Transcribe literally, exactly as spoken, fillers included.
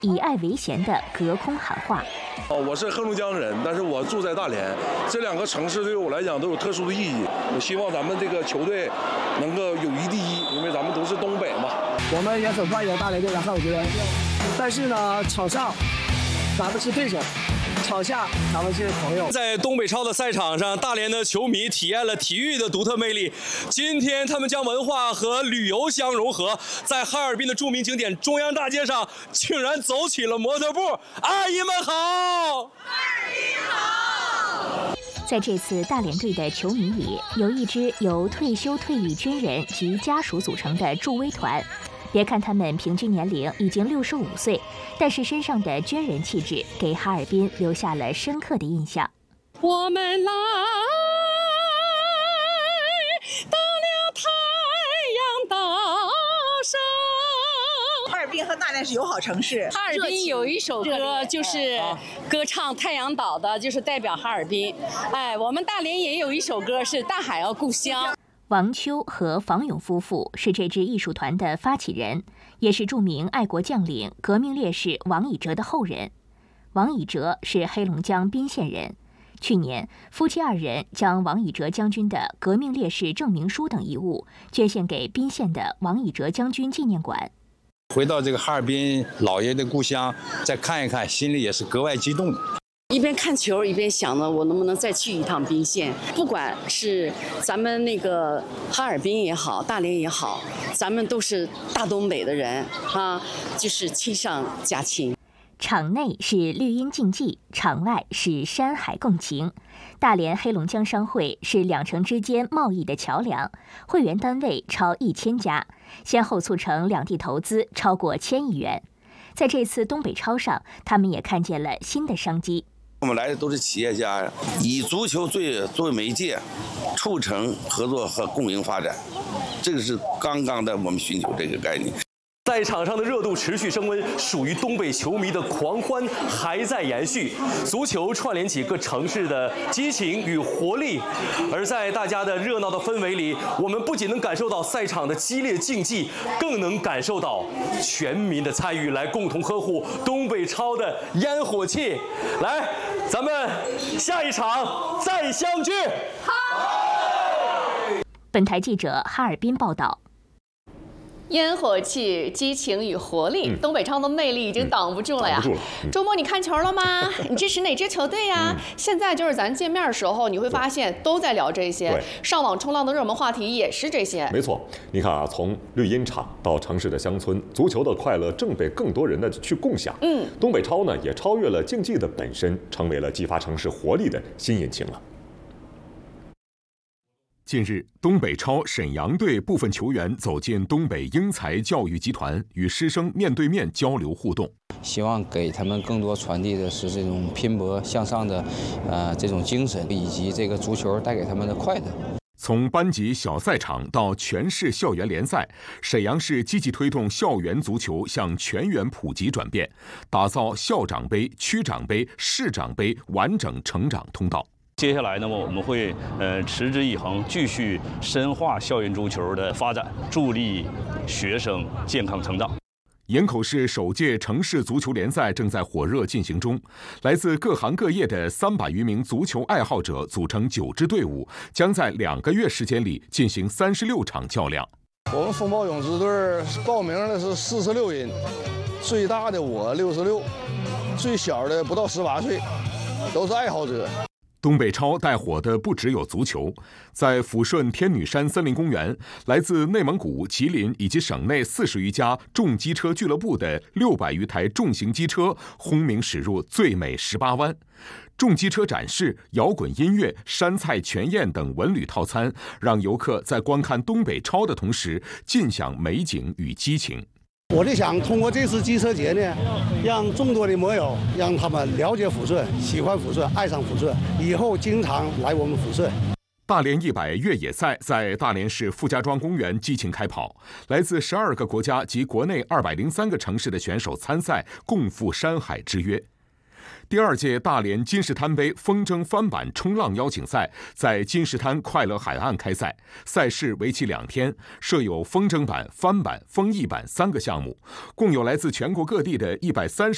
以爱为弦的隔空喊话。 哦，我是黑龙江人，但是我住在大连，这两个城市对我来讲都有特殊的意义。我希望咱们这个球队能够友谊第一，因为咱们都是东北嘛。 我们也很欢迎大连队的汉武队，但是呢，场上咱们是对手。场下咱们是朋友。 在东北超的赛场上，大连的球迷体验了体育的独特魅力。今天他们将文化和旅游相融合，在哈尔滨的著名景点中央大街上，竟然走起了模特步。阿姨们好， 哈尔滨好。 在这次大连队的球迷里，有一支由退休退役军人及家属组成的助威团。别看他们平均年龄已经六十五岁，但是身上的军人气质给哈尔滨留下了深刻的印象。 我们来到了太阳岛上。 哈尔滨和大连是友好城市。 哈尔滨有一首歌就是歌唱太阳岛的，就是代表哈尔滨。哎，我们大连也有一首歌是《大海啊故乡》。 王秋和房勇夫妇是这支艺术团的发起人，也是著名爱国将领、革命烈士王以哲的后人。王以哲是黑龙江宾县人。去年，夫妻二人将王以哲将军的革命烈士证明书等遗物捐献给宾县的王以哲将军纪念馆。 回到这个哈尔滨老爷的故乡，再看一看，心里也是格外激动。 一边看球一边想呢，我能不能再去一趟宾县？不管是咱们那个哈尔滨也好，大连也好，咱们都是大东北的人啊，就是亲上加亲。 场内是绿荫竞技，场外是山海共情。大连黑龙江商会是两城之间贸易的桥梁，会员单位超一千家，先后促成两地投资超过千亿元。在这次东北超上，他们也看见了新的商机。 我们来的都是企业家，以足球作为作为媒介，促成合作和共赢发展，这个是刚刚的我们寻求这个概念。 赛场上的热度持续升温，属于东北球迷的狂欢还在延续。足球串联起各城市的激情与活力，而在大家的热闹的氛围里，我们不仅能感受到赛场的激烈竞技，更能感受到全民的参与，来共同呵护东北超的烟火气。来，咱们下一场再相聚。好。 本台记者哈尔滨报道。 烟火气、激情与活力，嗯、东北超的魅力已经挡不住了呀！ 挡不住了嗯、 周末你看球了吗？你支持哪支球队呀？嗯、现在就是咱见面的时候，你会发现都在聊这些。上网冲浪的热门话题也是这些。 没错，你看啊，从绿茵场到城市的乡村，足球的快乐正被更多人的去共享。 嗯， 东北超呢也超越了竞技的本身，成为了激发城市活力的新引擎了。近日，东北超沈阳队部分球员走进东北英才教育集团，与师生面对面交流互动。 希望给他们更多传递的是这种拼搏向上的，呃，这种精神，以及这个足球带给他们的快乐。 从班级小赛场到全市校园联赛，沈阳市积极推动校园足球向全员普及转变，打造校长杯、区长杯、市长杯完整成长通道。 接下来呢，我们会呃持之以恒，继续深化校园足球的发展，助力学生健康成长。 营口市首届城市足球联赛正在火热进行中，来自各行各业的三百余名足球爱好者组成九支队伍，将在两个月时间里进行三十六场较量。 我们风暴勇士队报名的是四十六人，最大的我六十六，最小的不到十八岁，都是爱好者。 东北超带火的不只有足球，在抚顺天女山森林公园，来自内蒙古、吉林以及省内四十余家重机车俱乐部的六百余台重型机车轰鸣驶入最美十八弯。重机车展示、摇滚音乐、山菜全宴等文旅套餐，让游客在观看东北超的同时，尽享美景与激情。 我就想通过这次机车节呢，让众多的摩友让他们了解抚顺，喜欢抚顺，爱上抚顺，以后经常来我们抚顺。 大连一百越野赛在大连市傅家庄公园激情开跑，来自十二个国家及国内二百零三个城市的选手参赛，共赴山海之约。第二届大连金石滩杯风筝翻板冲浪邀请赛在金石滩快乐海岸开赛，赛事为期两天，设有风筝板、翻板、风翼板三个项目，共有来自全国各地的一百三十